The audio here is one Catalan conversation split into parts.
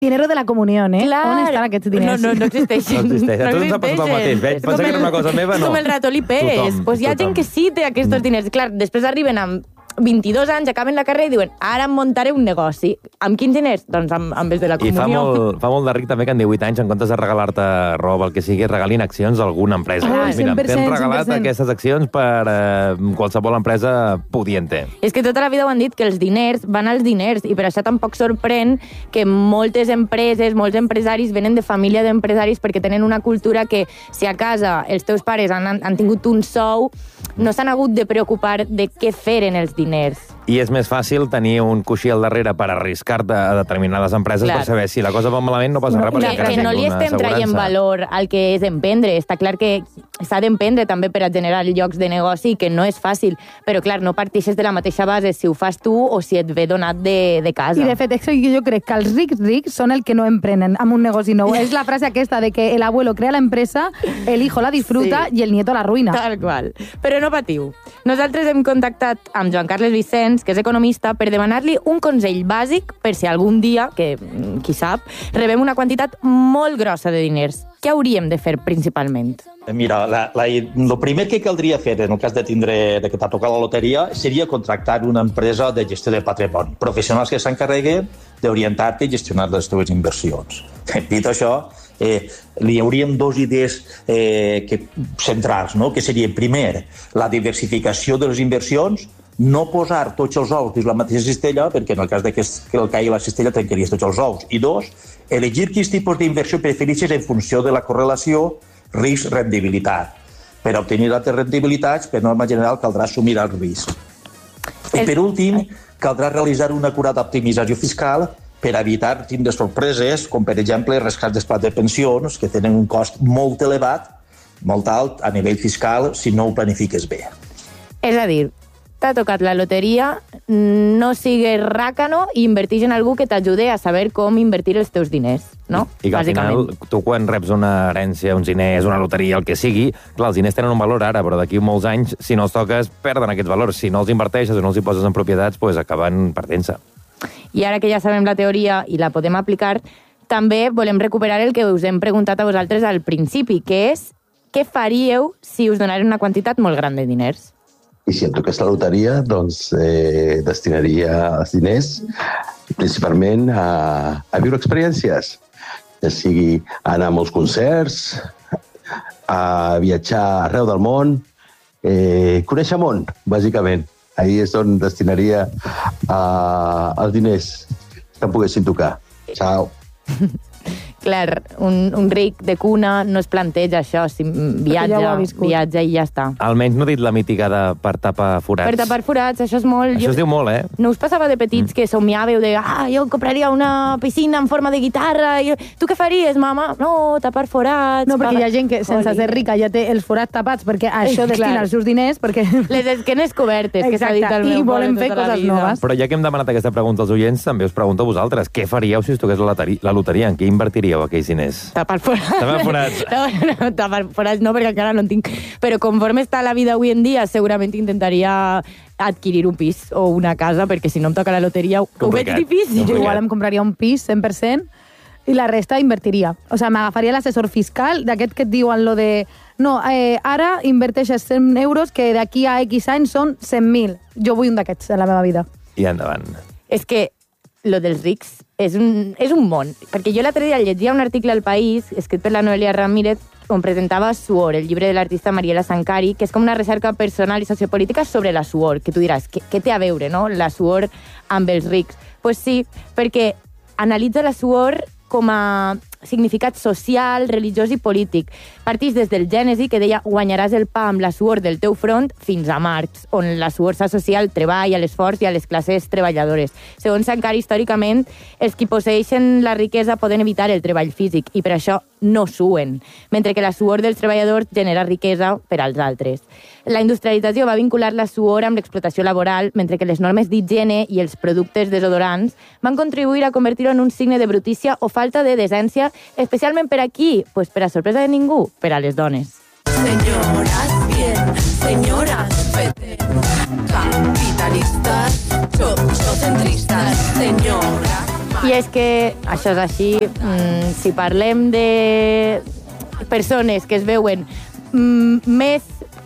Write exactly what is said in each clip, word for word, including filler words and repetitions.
Dinero de la comunión, eh? Clar. On estan aquests diners? No, no, no existeixen. No existeix. A tots ens ha passat el mateix. Veig, pensava que era una cosa meva, no. És com el ratolí Pérez. Tothom, pues hi ha tothom. gent que sí té aquests mm. diners. Clar, després arriben amb vint-i-dos anys, acaben la carrera i diuen ara em muntaré un negoci. Amb quins diners? Doncs amb, amb els de la I fa comunió. molt, fa molt de ric també que en divuit anys, en comptes de regalar-te roba, el que sigui, regalin accions a alguna empresa. Ah, Mira, cent per cent, t'hem regalat cent per cent. aquestes accions per eh, qualsevol empresa pudiente. És que tota la vida ho han dit, que els diners van als diners, i per això tampoc sorprèn que moltes empreses, molts empresaris venen de família d'empresaris perquè tenen una cultura que si a casa els teus pares han, han tingut un sou, no s'han hagut de preocupar de què feren els diners. I és més fàcil tenir un coixí al darrere per arriscar-te a determinades empreses Clar. per saber si la cosa va malament, no passa res, perquè Que, encara que tens no li una estem traient assegurança. valor al que és emprendre. Està clar que s'ha d'emprendre també per a generar llocs de negoci, que no és fàcil, però clar, no partixes de la mateixa base si ho fas tu o si et ve donat de, de casa. I de fet, és que jo crec que els rics rics són el que no emprenen amb un negoci nou. És la frase aquesta de que el abuelo crea la empresa, el hijo la disfruta Sí. i el nieto la arruïna. Tal qual. Però no patiu. Nosaltres hem contactat amb Joan Carles Vicens, que és economista, per demanar-li un consell bàsic per si algun dia, que qui sap, rebem una quantitat molt grossa de diners. Què hauríem de fer principalment? Mira, la, la, el primer que caldria fer en el cas de tindre de que t'ha tocat la loteria seria contractar una empresa de gestió de patrimoni, professionals que s'encarreguen d'orientar-te i gestionar les teves inversions. Dit això, eh, li hauríem dos idees eh, que, centrals, no? Que serien, primer, la diversificació de les inversions, no posar tots els ous dins la mateixa cistella, perquè en el cas de que, es, que el caigui la cistella trencaries tots els ous. I dos, elegir quins tipus d'inversió prefereixes en funció de la correlació risc-rendibilitat. Per obtenir altres rendibilitats, per norma general, caldrà assumir el risc. I per últim, caldrà realitzar una acurada optimització fiscal per evitar tindre sorpreses, com per exemple rescats dels plans de pensions, que tenen un cost molt elevat, molt alt a nivell fiscal, si no ho planifiques bé. És a dir, t'ha tocat la loteria, no sigues ràcano i invertix en algú que t'ajude a saber com invertir els teus diners, no? I que al final, tu quan reps una herència, uns diners, una loteria, el que sigui, clar, els diners tenen un valor ara, però d'aquí molts anys, si no els toques, perden aquests valors. Si no els inverteixes o no els hi poses en propietats, pues acaben perdent-se. I ara que ja sabem la teoria i la podem aplicar, també volem recuperar el que us hem preguntat a vosaltres al principi, que és què faríeu si us donaren una quantitat molt gran de diners? I si em toqués la loteria, doncs eh, destinaria els diners principalment a, a viure experiències, ja sigui anar a molts concerts, a viatjar arreu del món, eh, conèixer món, bàsicament. Ahir és on destinaria uh, els diners que em poguessin tocar. Ciao. Clar, un, un ric de cuna no es planteja això, si viatja, ja ho ha viscut. viatja i ja està. Almenys no he dit la mítica de per tapar forats. Per tapar forats, això és molt... Això es diu molt, eh? No us passava de petits mm. que somiàveu de ah, jo compraria una piscina en forma de guitarra i tu què faries, mama? No, tapar forats... No, perquè pagar... hi ha gent que sense Oli. ser rica ja té els forats tapats perquè a això destina Clar. els seus diners, perquè... Les esquenes cobertes, que s'ha dit al meu i volen poble fer tota la coses vida. noves. Però ja que hem demanat aquesta pregunta als oients, també us pregunto a vosaltres. Què faríeu si us toqués la loteria? La loteria? En què invertiríeu aquells diners? Tapar forats. Tapar forats. No, no, tapar forats no, perquè encara no en tinc. Però conforme està la vida avui en dia, segurament intentaria adquirir un pis o una casa, perquè si no em toca la loteria ho veig Complicat. difícil. Jo igual em compraria un pis, cent per cent, i la resta invertiria. O sigui, m'agafaria l'assessor fiscal d'aquest que et diuen lo de... No, eh, ara inverteixes cent euros que d'aquí a X anys són cent mil. Jo vull un d'aquests a la meva vida. I endavant. És que lo dels rics és un, és un món. Perquè jo l'altre dia llegia un article al País, escrit per la Noelia Ramírez, on presentava Suor, el llibre de l'artista Mariela Sankari, que és com una recerca personal i sociopolítica sobre la suor, que tu diràs, què, què té a veure, no?, la suor amb els rics? Doncs pues sí, perquè analitza la suor com a significat social, religiós i polític. Partís des del Gènesi, que deia guanyaràs el pa amb la suor del teu front, fins a Marx, on la suor s'associa al treball, a l'esforç i a les classes treballadores. Segons Sankari, històricament, els qui posseeixen la riquesa poden evitar el treball físic i per això no suen, mentre que la suor dels treballadors genera riquesa per als altres. La industrialització va vincular la suor amb l'explotació laboral, mentre que les normes d'higiene i els productes desodorants van contribuir a convertir-ho en un signe de brutícia o falta de decència, especialment per aquí, pues per a sorpresa de ningú, per a les dones. Señoras, bien, señoras, vete, capitalistas, sociocentristas, señoras, I és que això és així. Mm, si parlem de persones que es veuen mm, més...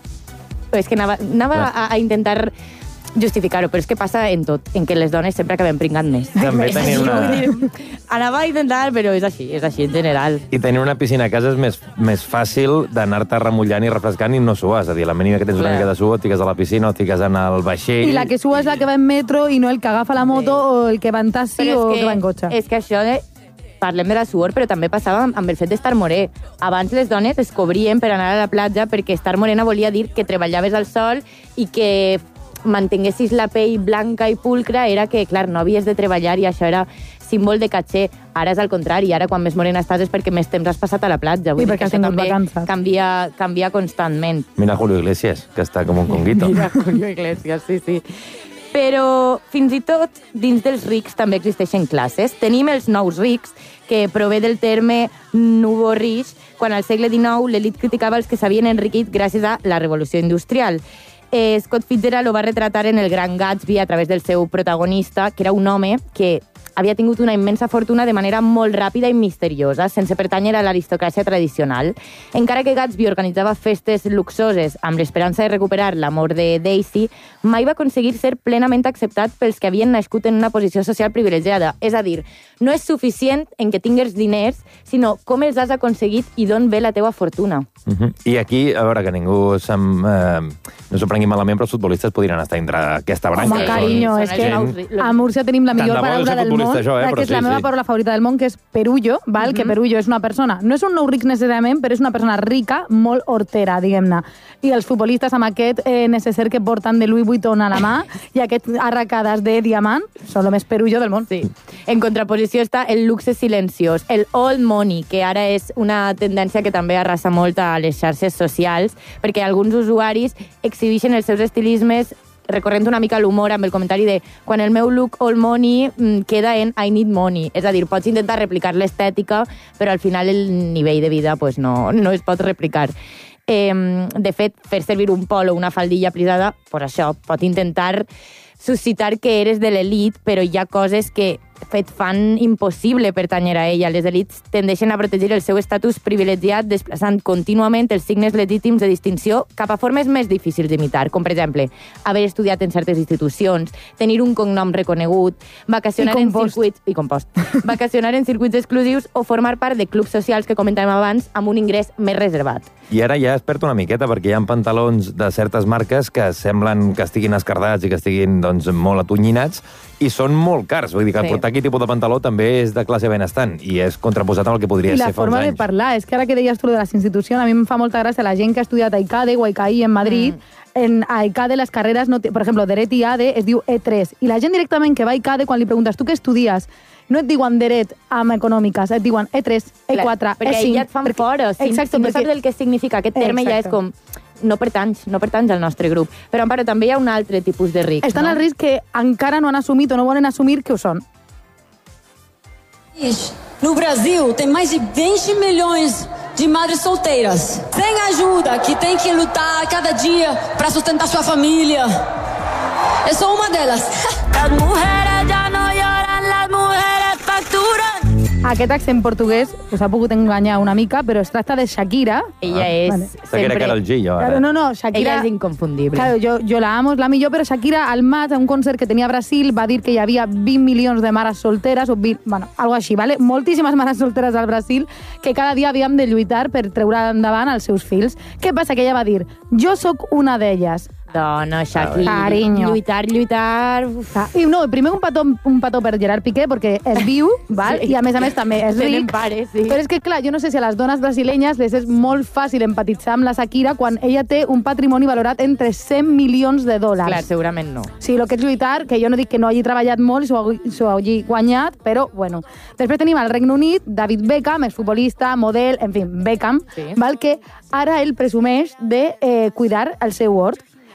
És que anava, anava a, a intentar justificar-ho, però és que passa en tot, en què les dones sempre acabem pringant més. També tenir una... Anava a intentar, però és així, és així en general. I tenir una piscina a casa és més, més fàcil d'anar-te remullant i refrescant i no suar. És a dir, la mínima que tens una Clar. mica de suor, et fiques a la piscina o et fiques en el vaixell... I la que sua és la que va en metro i no el que agafa la moto Sí. o el que va en taxi Però o és el que va en cotxe. És que això de... Parlem de la suor, però també passava amb, amb el fet d'estar morè. Abans les dones es cobrien per anar a la platja perquè estar morena volia dir que treballaves al sol i que mantinguessis la pell blanca i pulcra era que, clar, no havies de treballar i això era símbol de caché. Ara és al contrari, ara quan més morena estàs és perquè més temps has passat a la platja. Vull I dir perquè que has això tingut també vacances. canvia, canvia constantment. Mira Julio Iglesias, que està com un conguito. Mira, Julio Iglesias, sí, sí. Però fins i tot dins dels rics també existeixen classes. Tenim els nous rics, que prové del terme nouveau riche, quan al segle dinou l'elit criticava els que s'havien enriquit gràcies a la revolució industrial. Eh, Scott Fitzgerald ho va retratar en El Gran Gatsby a través del seu protagonista, que era un home que havia tingut una immensa fortuna de manera molt ràpida i misteriosa, sense pertànyer a l'aristocràcia tradicional. Encara que Gatsby organitzava festes luxoses amb l'esperança de recuperar l'amor de Daisy, mai va aconseguir ser plenament acceptat pels que havien nascut en una posició social privilegiada. És a dir, no és suficient en que tingues diners, sinó com els has aconseguit i d'on ve la teua fortuna. Uh -huh. I aquí, a veure, que ningú se'm, eh, no s'ho prengui malament, però els futbolistes podrien estar entre aquesta branca. Home, Sí, carinyo, són és els que nous rics. a Múrcia tenim la Tant millor de bo paraula ser del món, futbolista, això, eh, la però que és sí, la meva sí. paraula favorita del món, que és perullo, val? Que perullo és una persona, no és un nou ric necessàriament, però és una persona rica, molt hortera, diguem-ne. I els futbolistes amb aquest eh, necesser que porten de Louis Vuitton a la mà i aquest arracades de diamant són el més perullo del món. Sí. En contraposició està el luxe silenciós, el old money, que ara és una tendència que també arrasa molt a les xarxes socials, perquè alguns usuaris exhibeixen els seus estilismes recorrent una mica l'humor amb el comentari de quan el meu look old money mm, queda en I need money. És a dir, pots intentar replicar l'estètica, però al final el nivell de vida pues, no, no es pot replicar. Eh, de fet, fer servir un polo o una faldilla plisada, pues això, pot intentar suscitar que eres de l'elit, però hi ha coses que et fan impossible pertànyer a ella. Les elits tendeixen a protegir el seu estatus privilegiat desplaçant contínuament els signes legítims de distinció cap a formes més difícils d'imitar, com per exemple haver estudiat en certes institucions, tenir un cognom reconegut, vacacionar I en compost. circuits i compost, vacacionar en circuits exclusius o formar part de clubs socials que comentàvem abans amb un ingrés més reservat. I ara ja es perd una miqueta, perquè hi ha pantalons de certes marques que semblen que estiguin escardats i que estiguin doncs, molt atonyinats, i són molt cars. Vull dir que Sí. portar aquest tipus de pantaló també és de classe benestant, i és contraposat amb el que podria I la ser fa uns forma de anys. parlar, és que ara que deies tu de les institucions, a mi em fa molta gràcia la gent que ha estudiat a ICADE o a ICAI en Madrid, mm. en a ICADE les carreres, no té, per exemple, Dret i A D es diu E tres, i la gent directament que va a ICADE, quan li preguntes tu què estudies, no et diuen Dret amb econòmiques, et diuen E tres, E quatre, Clar, perquè E cinc. ja et fan perquè, fora. Si, exacte, si no perquè, saps el que significa aquest terme, ja és Exacte. com... No pertanys, no pertanys al nostre grup. Però, Amparo, també hi ha un altre tipus de rics, estan no? al risc que encara no han assumit o no volen assumir que ho són. No Brasil, tem mais de vinte milhões de madres solteiras, sem ajuda, que tem que lutar cada dia para sustentar sua família. Eu sou uma delas. Las mujeres ya no lloran, las mujeres facturan. Aquest accent portuguès us ha pogut enganyar una mica, però es tracta de Shakira. Ella Ah, és vale. Shakira Karol G, jo, ara. Claro, no, no, Shakira... Ella és inconfundible. Claro, yo, yo la amo, es la millor, però Shakira al maig, a un concert que tenia a Brasil, va dir que hi havia vint milions de mares solteres, o vint, bueno, algo així, ¿vale? Moltíssimes mares solteres al Brasil, que cada dia havíem de lluitar per treure endavant els seus fills. Què passa? Que ella va dir, jo sóc una d'elles. Dona, Shakira. Carinyo. Lluitar, lluitar... Uf. Ah, I no, primer un petó, un petó per Gerard Piqué, perquè és viu, val? Sí. I a més a més també és Tenen ric. pares, sí. Però és que, clar, jo no sé si a les dones brasilenyes les és molt fàcil empatitzar amb la Shakira quan ella té un patrimoni valorat entre cent milions de dòlars. Clar, segurament no. Sí, el que és lluitar, que jo no dic que no hagi treballat molt i s'ho hagi- s'ho hagi guanyat, però, bueno. Després tenim al Regne Unit David Beckham, és futbolista, model, en fi, Beckham, Sí. val, que ara ell presumeix de eh, cuidar el seu hort.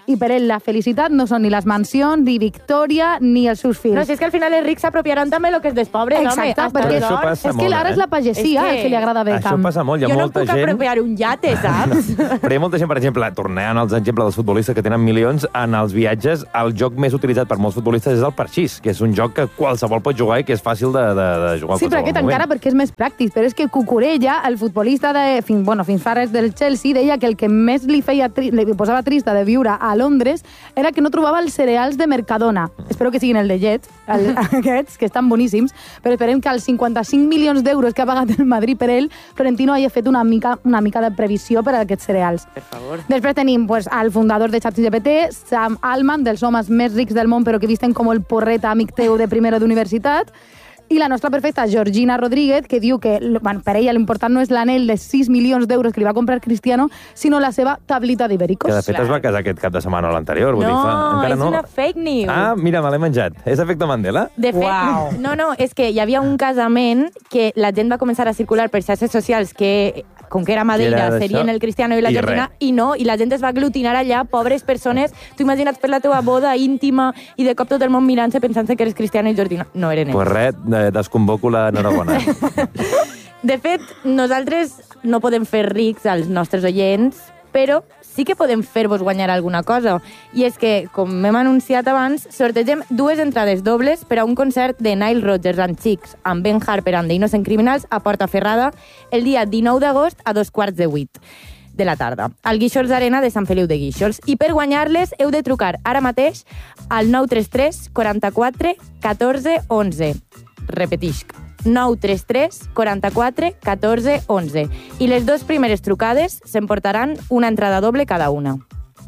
I per ell la felicitat no són ni les mansions, ni Victòria, ni els seus fills. No, si és que al final els rics s'apropiaran també el que és dels pobres, home. Exacte, perquè això passa és que molt, ara eh? és la pagesia És que- el que li agrada a Això Beckham. passa molt, hi ha Jo no molta puc gent... apropiar un yate, saps? Però hi ha molta gent, per exemple, tornant als exemples dels futbolistes que tenen milions, en els viatges, el joc més utilitzat per molts futbolistes és el parxís, que és un joc que qualsevol pot jugar i que és fàcil de, de, de jugar Sí, en però aquest qualsevol encara moment. perquè és més pràctic. Però és que Cucurella, el futbolista de, fins, bueno, fins fa res del Chelsea, deia que el que més li feia tri li posava trista de viure a Londres era que no trobava els cereals de Mercadona. Espero que siguin el de Jet, el, aquests, que estan boníssims, però esperem que els cinquanta-cinc milions d'euros que ha pagat el Madrid per ell, Florentino hagi fet una mica, una mica de previsió per a aquests cereals. Per favor. Després tenim pues, el fundador de ChatGPT, Sam Altman, dels homes més rics del món, però que visten com el porreta amic teu de primero d'universitat. I la nostra perfecta Georgina Rodríguez, que diu que bueno, per ella l'important no és l'anell de sis milions d'euros que li va comprar Cristiano, sinó la seva tablita d'ibèricos. Que de fet es va casar aquest cap de setmana o l'anterior. Vull No, dir, fa... encara és no. una fake news. Ah, mira, me l'he menjat. És efecte Mandela? De fet, Uau. no, no, és que hi havia un casament que la gent va començar a circular per xarxes socials que, com que era Que Madeira, era d'això, serien el Cristiano i la i Georgina, res. i no, i la gent es va aglutinar allà, pobres persones. Tu imagina't fer la teva boda íntima i de cop tot el món mirant-se pensant-se que eres Cristiano i Georgina. No eren ells. Pues res, eh, desconvoco la enhorabona. De fet, nosaltres no podem fer rics als nostres oients, però sí que podem fer-vos guanyar alguna cosa. I és que, com hem anunciat abans, sortegem dues entrades dobles per a un concert de Nile Rodgers and Chicks amb Ben Harper and the Innocent Criminals a Portaferrada el dia dinou d'agost a dos quarts de vuit de la tarda, al Guíxols Arena de Sant Feliu de Guíxols. I per guanyar-les heu de trucar ara mateix al nou tres tres quaranta-quatre catorze onze. Repetisc, nou tres tres quaranta-quatre catorze onze. I les dues primeres trucades s'emportaran una entrada doble cada una.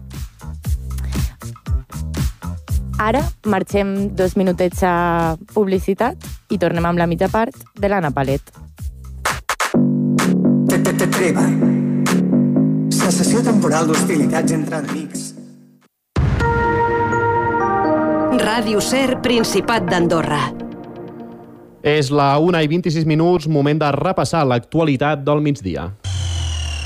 Ara marxem dos minutets a publicitat i tornem amb la mitja part de l'Anna Palet. Treva. Cessació temporal d'hostilitats entre enemics. Ràdio Ser, Principat d'Andorra. És la una i vint-i-sis minuts, moment de repassar l'actualitat del migdia.